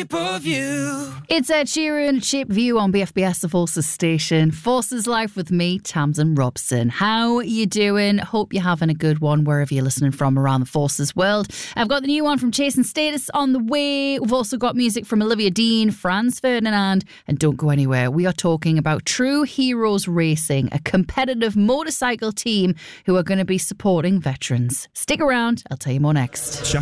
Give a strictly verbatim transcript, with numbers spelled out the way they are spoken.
shape of you. It's Ed Sheeran, Shape of You on B F B S, the Forces station. Forces Life with me, Tamsin Robson. How you doing? Hope you're having a good one wherever you're listening from around the Forces world. I've got the new one from Chasing Status on the way. We've also got music from Olivia Dean, Franz Ferdinand, and don't go anywhere. We are talking about True Heroes Racing, a competitive motorcycle team who are going to be supporting veterans. Stick around, I'll tell you more next.